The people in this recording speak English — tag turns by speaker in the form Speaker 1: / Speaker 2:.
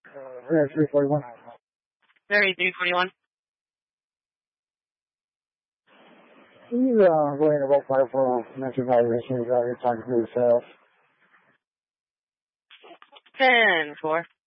Speaker 1: Area 341.
Speaker 2: Area 341.
Speaker 1: Can you go ahead and vote fire for mental evaluation? You're talking to yourself.
Speaker 2: 10-4.